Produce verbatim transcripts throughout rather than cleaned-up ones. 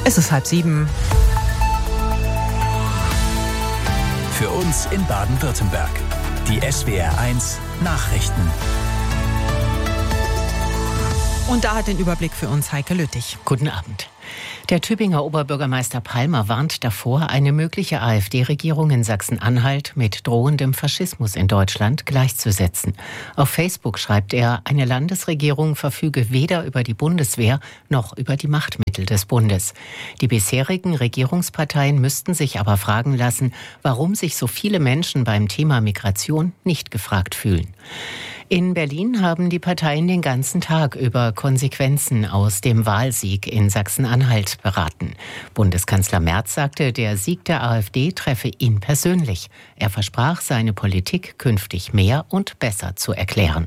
Es ist halb sieben. Für uns in Baden-Württemberg. Die S W R eins Nachrichten. Und da hat den Überblick für uns Heike Lüttich. Guten Abend. Der Tübinger Oberbürgermeister Palmer warnt davor, eine mögliche AfD-Regierung in Sachsen-Anhalt mit drohendem Faschismus in Deutschland gleichzusetzen. Auf Facebook schreibt er, eine Landesregierung verfüge weder über die Bundeswehr noch über die Machtmittel des Bundes. Die bisherigen Regierungsparteien müssten sich aber fragen lassen, warum sich so viele Menschen beim Thema Migration nicht gefragt fühlen. In Berlin haben die Parteien den ganzen Tag über Konsequenzen aus dem Wahlsieg in Sachsen-Anhalt beraten. Bundeskanzler Merz sagte, der Sieg der AfD treffe ihn persönlich. Er versprach, seine Politik künftig mehr und besser zu erklären.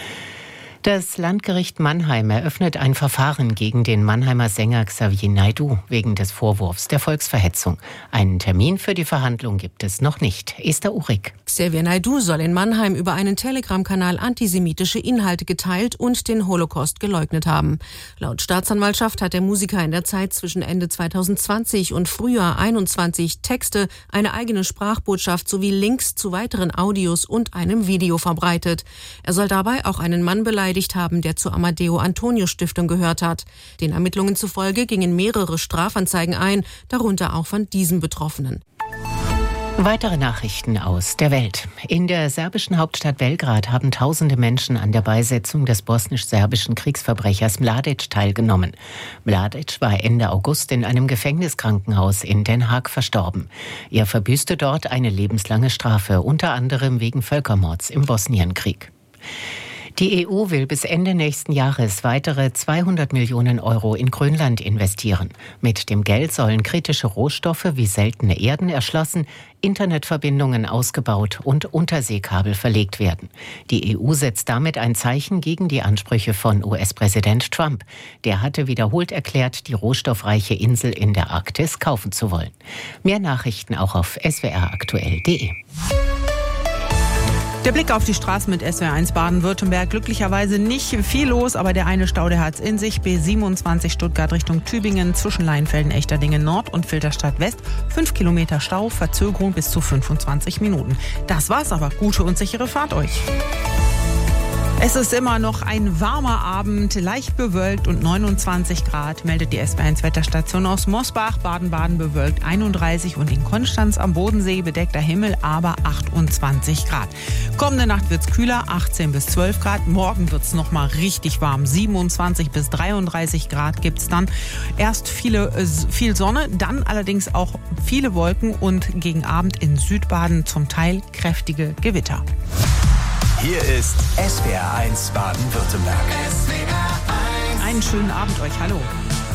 Das Landgericht Mannheim eröffnet ein Verfahren gegen den Mannheimer Sänger Xavier Naidoo wegen des Vorwurfs der Volksverhetzung. Einen Termin für die Verhandlung gibt es noch nicht. Esther Uhrig. Xavier Naidoo soll in Mannheim über einen Telegram-Kanal antisemitische Inhalte geteilt und den Holocaust geleugnet haben. Laut Staatsanwaltschaft hat der Musiker in der Zeit zwischen Ende zwanzig zwanzig und Frühjahr einundzwanzig Texte, eine eigene Sprachbotschaft sowie Links zu weiteren Audios und einem Video verbreitet. Er soll dabei auch einen Mann beleidigt haben, der zur Amadeo Antonio Stiftung gehört hat. Den Ermittlungen zufolge gingen mehrere Strafanzeigen ein, darunter auch von diesem Betroffenen. Weitere Nachrichten aus der Welt. In der serbischen Hauptstadt Belgrad haben tausende Menschen an der Beisetzung des bosnisch-serbischen Kriegsverbrechers Mladic teilgenommen. Mladic war Ende August in einem Gefängniskrankenhaus in Den Haag verstorben. Er verbüßte dort eine lebenslange Strafe, unter anderem wegen Völkermords im Bosnienkrieg. Die E U will bis Ende nächsten Jahres weitere zweihundert Millionen Euro in Grönland investieren. Mit dem Geld sollen kritische Rohstoffe wie seltene Erden erschlossen, Internetverbindungen ausgebaut und Unterseekabel verlegt werden. Die E U setzt damit ein Zeichen gegen die Ansprüche von U S-Präsident Trump. Der hatte wiederholt erklärt, die rohstoffreiche Insel in der Arktis kaufen zu wollen. Mehr Nachrichten auch auf s w r aktuell punkt d e. Der Blick auf die Straßen mit S W R eins Baden-Württemberg. Glücklicherweise nicht viel los, aber der eine Stau, der hat's in sich. B siebenundzwanzig Stuttgart Richtung Tübingen zwischen Leinfelden, Echterdingen Nord und Filderstadt West. Fünf Kilometer Stau, Verzögerung bis zu fünfundzwanzig Minuten. Das war's aber. Gute und sichere Fahrt euch. Es ist immer noch ein warmer Abend, leicht bewölkt und neunundzwanzig Grad, meldet die S W R eins Wetterstation aus Mosbach. Baden-Baden bewölkt einunddreißig und in Konstanz am Bodensee bedeckter Himmel, aber achtundzwanzig Grad. Kommende Nacht wird's kühler, achtzehn bis zwölf Grad. Morgen wird's noch mal richtig warm, siebenundzwanzig bis dreiunddreißig Grad gibt's dann. Erst viele, viel Sonne, dann allerdings auch viele Wolken und gegen Abend in Südbaden zum Teil kräftige Gewitter. Hier ist S W R eins Baden-Württemberg. Einen schönen Abend euch, hallo.